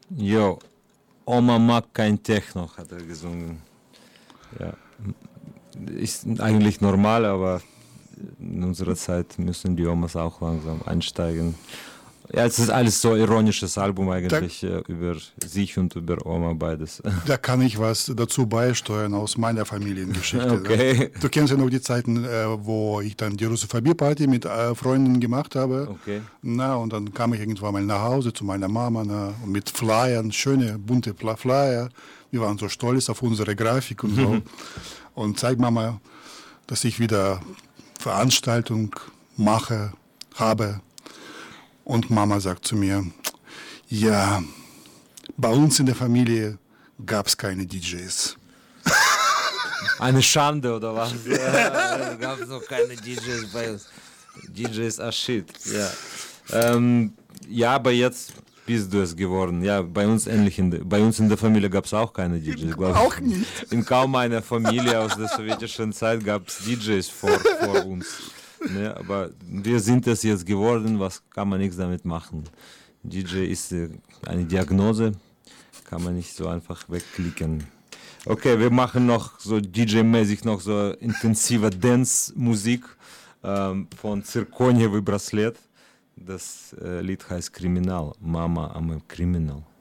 Jo, Oma mag kein Techno, hat er gesungen. Ja. Ist eigentlich normal, aber in unserer Zeit müssen die Omas auch langsam einsteigen. Ja, es ist alles so ein ironisches Album eigentlich über sich und über Oma beides. Da kann ich was dazu beisteuern aus meiner Familiengeschichte. Okay. Ne? Du kennst ja noch die Zeiten, wo ich dann die Russophobie-Party mit Freunden gemacht habe. Okay. Na, und dann kam ich irgendwann mal nach Hause zu meiner Mama und mit Flyern, schöne bunte Flyer. Wir waren so stolz auf unsere Grafik und so. Und zeig Mama, dass ich wieder Veranstaltung habe. Und Mama sagt zu mir, ja, bei uns in der Familie gab es keine DJs. Eine Schande, oder was? Ja, gab es noch keine DJs bei uns. DJs are shit, ja. Ja, aber jetzt bist du es geworden. Ja, bei uns ähnlich. Bei uns in der Familie gab es auch keine DJs, glaube ich. Auch nicht. In kaum einer Familie aus der sowjetischen Zeit gab es DJs vor uns. Ne, aber wir sind es jetzt geworden, was kann man nichts damit machen. DJ ist eine Diagnose, kann man nicht so einfach wegklicken. Okay, wir machen noch so DJ-mäßig noch so intensive Dance-Musik von Zirkoniewy Bracelet. Das Lied heißt Kriminal, Mama, I'm a Criminal.